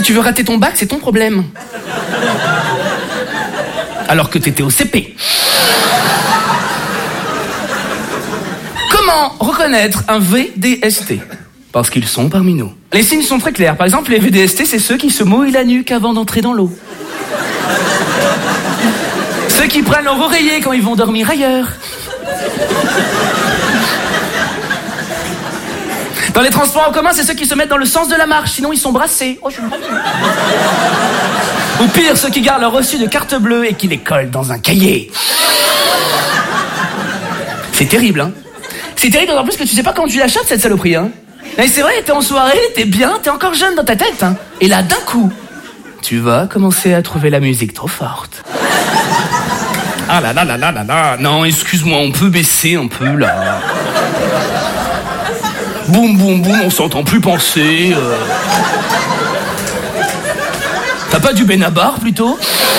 Si tu veux rater ton bac, c'est ton problème. Alors que t'étais au CP. Comment reconnaître un VDST ? Parce qu'ils sont parmi nous. Les signes sont très clairs. Par exemple, les VDST, c'est ceux qui se mouillent la nuque avant d'entrer dans l'eau. Ceux qui prennent leur oreiller quand ils vont dormir ailleurs. Dans les transports en commun, c'est ceux qui se mettent dans le sens de la marche, sinon ils sont brassés. Oh, je suis brassé. Ou pire, ceux qui gardent leur reçu de carte bleue et qui les collent dans un cahier. C'est terrible, hein. C'est terrible d'autant plus que tu sais pas quand tu la chopes, cette saloperie, hein. Et c'est vrai, t'es en soirée, t'es bien, t'es encore jeune dans ta tête, hein. Et là, d'un coup, tu vas commencer à trouver la musique trop forte. Ah là là là là là là. Non, excuse-moi, on peut baisser un peu, là. Boum, boum, boum, on s'entend plus penser. T'as pas du Benabar, plutôt ?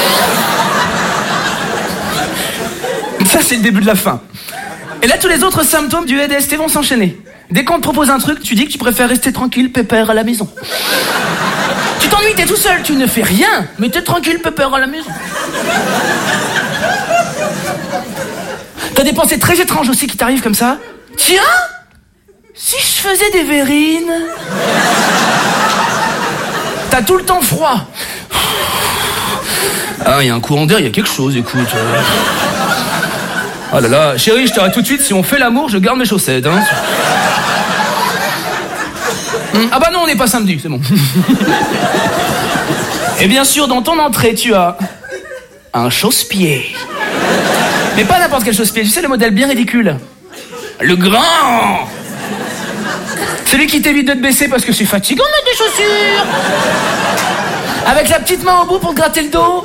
Ça, c'est le début de la fin. Et là, tous les autres symptômes du VDST vont s'enchaîner. Dès qu'on te propose un truc, tu dis que tu préfères rester tranquille, pépère à la maison. Tu t'ennuies, t'es tout seul, tu ne fais rien, mais t'es tranquille, pépère à la maison. T'as des pensées très étranges aussi qui t'arrivent comme ça. Tiens, si je faisais des verrines. T'as tout le temps froid. Ah, il y a un courant d'air, il y a quelque chose, écoute. Oh là là, chérie, je t'arrête tout de suite, si on fait l'amour, je garde mes chaussettes, hein. Ah bah non, on n'est pas samedi, c'est bon. Et bien sûr, dans ton entrée, tu as un chausse-pied. Mais pas n'importe quel chausse-pied, tu sais, le modèle bien ridicule. Le grand. Celui qui t'évite de te baisser parce que c'est fatigant de mettre des chaussures. Avec la petite main au bout pour te gratter le dos.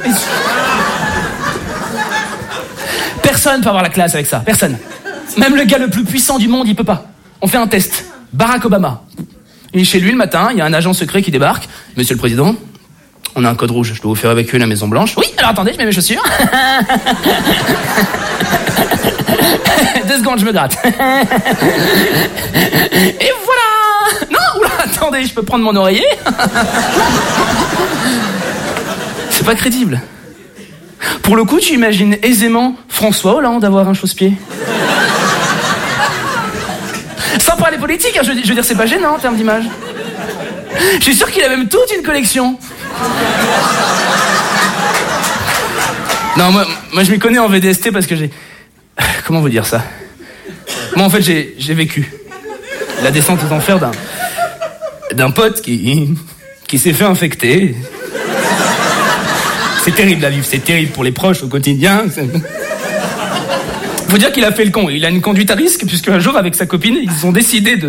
Personne peut avoir la classe avec ça, personne. Même le gars le plus puissant du monde, il peut pas. On fait un test. Barack Obama. Il est chez lui le matin, il y a un agent secret qui débarque. Monsieur le Président, on a un code rouge, je dois vous faire évacuer la Maison Blanche. Oui, alors attendez, je mets mes chaussures. 2 secondes, je me gratte. Et voilà. Non, oula, attendez, je peux prendre mon oreiller. C'est pas crédible. Pour le coup, tu imagines aisément François Hollande avoir un chausse-pied. Sans parler politique, hein, je veux dire, c'est pas gênant en termes d'image. Je suis sûr qu'il a même toute une collection. Non, moi je m'y connais en VDST parce que j'ai... Comment vous dire ça ? Moi, en fait, j'ai vécu la descente aux enfers d'un pote qui s'est fait infecter. C'est terrible à vivre, c'est terrible pour les proches au quotidien. Faut dire qu'il a fait le con. Il a une conduite à risque puisque un jour, avec sa copine, ils ont décidé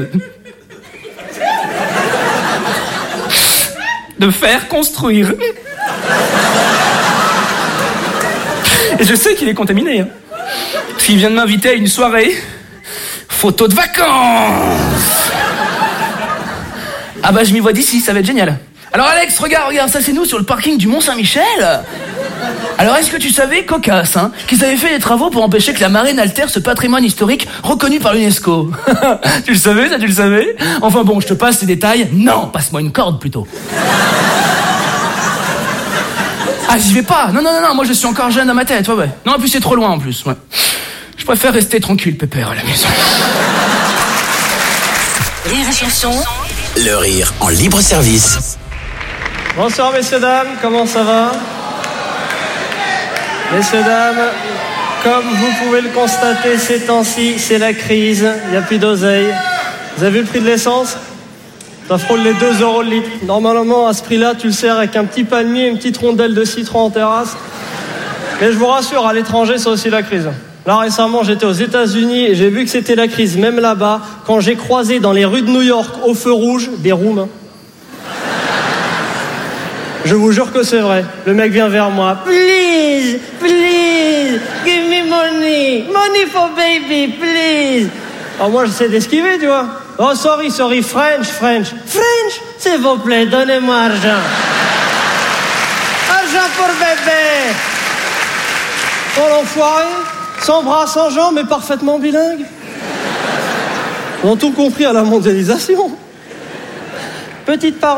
de faire construire. Et je sais qu'il est contaminé. Hein. Parce qu'il vient de m'inviter à une soirée photo de vacances. Ah bah je m'y vois d'ici, ça va être génial. Alors Alex, regarde, ça c'est nous sur le parking du Mont-Saint-Michel. Alors est-ce que tu savais, cocasse, hein, qu'ils avaient fait des travaux pour empêcher que la marée n'altère ce patrimoine historique reconnu par l'UNESCO. Tu le savais, ça tu le savais ? Enfin bon, je te passe ces détails. Non, passe-moi une corde plutôt. Ah, j'y vais pas. Non, moi je suis encore jeune dans ma tête, ouais. Non, et puis c'est trop loin en plus, ouais. Je préfère rester tranquille, pépère, à la maison. Rire et chanson. Le rire en libre service. Bonsoir messieurs, dames, comment ça va ? Messieurs, dames, comme vous pouvez le constater ces temps-ci, c'est la crise, il n'y a plus d'oseille. Vous avez vu le prix de l'essence ? Ça frôle les 2 € le litre. Normalement, à ce prix-là, tu le sers avec un petit palmier, une petite rondelle de citron en terrasse. Mais je vous rassure, à l'étranger, c'est aussi la crise. Là, récemment, j'étais aux États-Unis et j'ai vu que c'était la crise, même là-bas, quand j'ai croisé dans les rues de New York, au feu rouge, des Roumains. Je vous jure que c'est vrai. Le mec vient vers moi. Please, please, give me money. Money for baby, please. Alors moi, j'essaie d'esquiver, tu vois. Oh, sorry, French. French, s'il vous plaît, donnez-moi argent. Argent pour bébé. Oh, l'enfoiré. Sans bras, sans jambes, mais parfaitement bilingue. Ils ont tout compris à la mondialisation. Petite parenthèse.